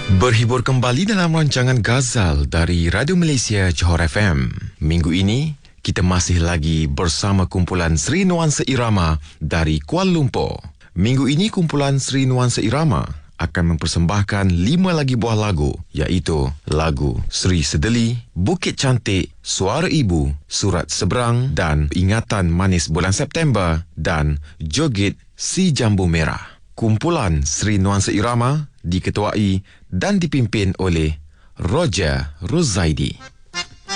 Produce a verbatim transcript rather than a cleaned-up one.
Berhibur kembali dalam rancangan Ghazal dari Radio Malaysia Johor F M. Minggu ini, kita masih lagi bersama kumpulan Sri Nuansa Irama dari Kuala Lumpur. Minggu ini, kumpulan Sri Nuansa Irama akan mempersembahkan lima lagi buah lagu, iaitu lagu Sri Sedeli, Bukit Cantik, Suara Ibu, Surat Seberang dan Ingatan Manis Bulan September dan Joget Si Jambu Merah. Kumpulan Sri Nuansa Irama diketuai dan dipimpin oleh Roger Rozaidi.